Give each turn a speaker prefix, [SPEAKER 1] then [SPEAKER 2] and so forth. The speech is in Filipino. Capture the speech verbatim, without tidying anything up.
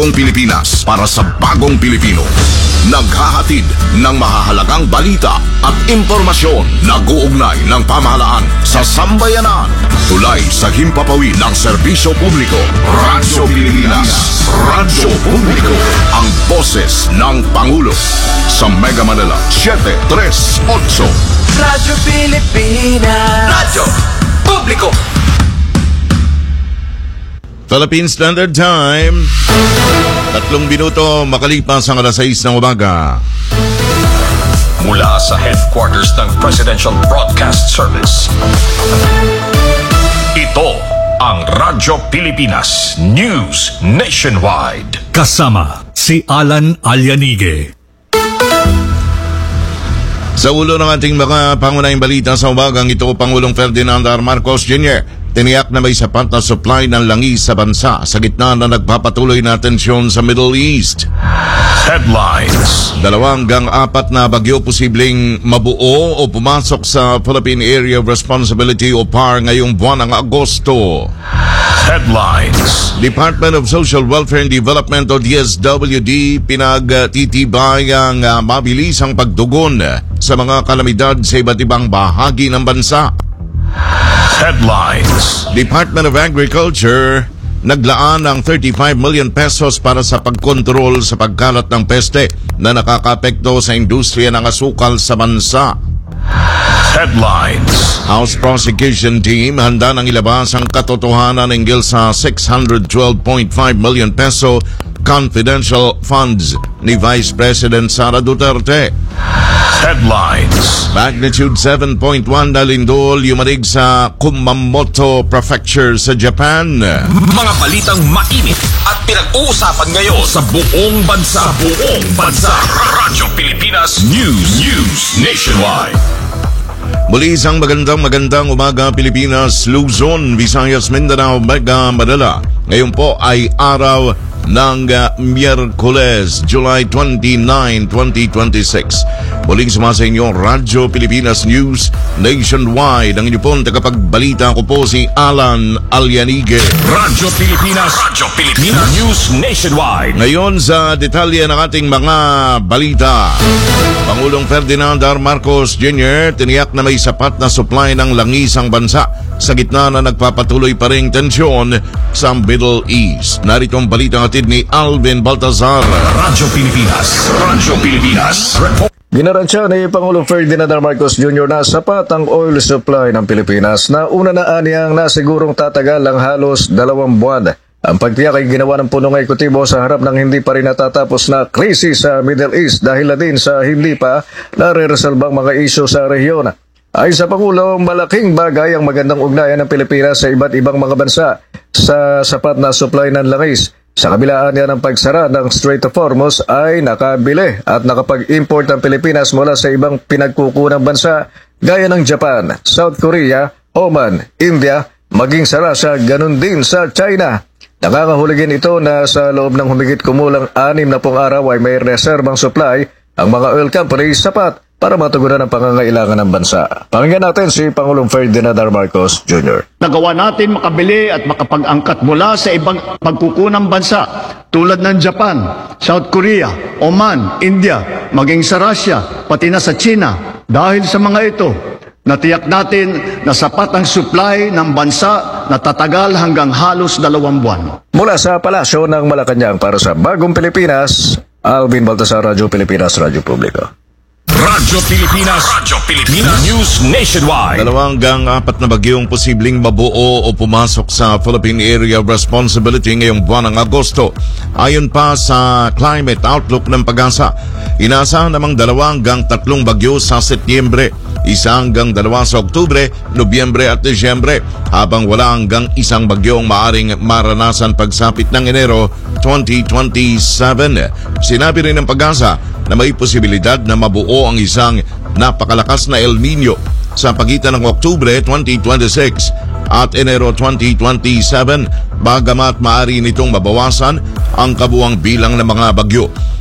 [SPEAKER 1] bagong Pilipinas para sa bagong Pilipino. Naghahatid ng mahahalagang balita at impormasyon na guugnay ng pamahalaan sa sambayanan. Tulay sa himpapawid ng serbisyo publiko. Radyo Pilipinas. Radyo Publiko. Ang boses ng Pangulo. Sa Mega Manila, seven three eight.
[SPEAKER 2] Radyo Pilipinas. Radyo Publiko.
[SPEAKER 3] Philippine Standard Time. Tatlong minuto makalipas ang alas sais ng umaga.
[SPEAKER 4] Mula sa headquarters ng Presidential Broadcast Service. Ito ang Radyo Pilipinas News Nationwide.
[SPEAKER 5] Kasama si Alan Alianige.
[SPEAKER 3] Sa ulo ng ating mga pangunahing balita sa umagang ito, Pangulong Ferdinand R. Marcos Junior tiniyak na may sapat na supply ng langis sa bansa sa gitna na nagpapatuloy na tensyon sa Middle East.
[SPEAKER 4] Headlines.
[SPEAKER 3] Dalawang hanggang apat na bagyo posibleng mabuo o pumasok sa Philippine Area of Responsibility o P A R ngayong buwan ng Agosto.
[SPEAKER 4] Headlines.
[SPEAKER 3] Department of Social Welfare and Development o D S W D pinagtitibay ang uh, mabilisang pagtugon sa mga kalamidad sa iba't ibang bahagi ng bansa.
[SPEAKER 4] Headlines.
[SPEAKER 3] Department of Agriculture naglaan ng thirty-five million pesos para sa pagkontrol sa pagkalat ng peste na nakakapekto sa industriya ng asukal sa bansa.
[SPEAKER 4] Headlines.
[SPEAKER 3] House Prosecution Team handa nang ilabas ang katotohanan hinggil sa six hundred twelve point five million peso confidential funds ni Vice President Sara Duterte.
[SPEAKER 4] Headlines.
[SPEAKER 3] Magnitude seven point one na lindol yumanig sa Kumamoto Prefecture sa Japan.
[SPEAKER 4] Mga balitang mainit at pinag-uusapan ngayon sa buong bansa. Sa buong bansa. Radyo Pilipinas News News Nationwide.
[SPEAKER 3] Muli isang magandang magandang umaga Pilipinas, Luzon, Visayas, Mindanao, Mega Manila. Ngayon po ay araw ng uh, Miyerkules, July twenty-ninth, twenty twenty-six. Muling sumasa inyo, Radyo Pilipinas News Nationwide. Ang inyo pong tagapagbalita ko po si Alan Alianige.
[SPEAKER 4] Radyo Pilipinas, Radyo Pilipinas News Nationwide.
[SPEAKER 3] Ngayon sa detalye ng ating mga balita. Pangulong Ferdinand R. Marcos Junior tiniyak na may sapat na supply ng langis ang bansa sa gitna na nagpapatuloy pa ring tensyon sa Middle East. Narito ang balita hatid ni Alvin Baltazar.
[SPEAKER 4] Radyo Pilipinas, Radyo Pilipinas.
[SPEAKER 6] Ginaransya ni Pangulong Ferdinand R. Marcos Junior na sapat ang oil supply ng Pilipinas na una na aniyang nasigurong tatagal ang halos dalawang buwan. Ang pagtiyak ay ginawa ng punong ekutibo sa harap ng hindi pa rin natatapos na krisis sa Middle East dahil na din sa hindi pa nare-resolbang mga isyu sa rehiyon. Ay sa Pangulo, malaking bagay ang magandang ugnayan ng Pilipinas sa iba't ibang mga bansa sa sapat na supply ng langis. Sa kabilaan niya ng pagsara ng Strait of Hormuz ay nakabili at nakapag-import ang Pilipinas mula sa ibang pinagkukunang bansa gaya ng Japan, South Korea, Oman, India, maging sa Russia, ganun din sa China. Nakakahuligin ito na sa loob ng humigit kumulang anim na pong araw ay may reserbang supply ang mga oil companies sapat para matugunan ang pangangailangan ng bansa. Pakinggan natin si Pangulong Ferdinand R. Marcos Junior
[SPEAKER 7] Nagawa natin makabili at makapag-angkat mula sa ibang pagkukunang bansa tulad ng Japan, South Korea, Oman, India, maging sa Russia, pati na sa China. Dahil sa mga ito, natiyak natin na sapat ang supply ng bansa na tatagal hanggang halos dalawang buwan.
[SPEAKER 6] Mula sa Palasyo ng Malacanang para sa Bagong Pilipinas, Alvin Baltasar, Radyo Pilipinas, Radyo Publiko.
[SPEAKER 4] Radyo Pilipinas, Radyo Pilipinas News Nationwide.
[SPEAKER 3] Dalawang hanggang apat na bagyong posibleng mabuo o pumasok sa Philippine Area of Responsibility ngayong buwan ng Agosto. Ayon pa sa Climate Outlook ng Pag-asa, inaasahan namang dalawang hanggang tatlong bagyo sa Setyembre, isa hanggang dalawa sa Oktubre, Nobyembre at Disyembre, habang wala hanggang isang bagyong maaring maranasan pagsapit ng Enero twenty twenty-seven. Sinabi rin ng Pag-asa na may posibilidad na mabuo ang isang napakalakas na El Nino sa pagitan ng Oktubre twenty twenty-six at Enero twenty twenty-seven, bagamat maaari nitong mabawasan ang kabuang bilang ng mga bagyo.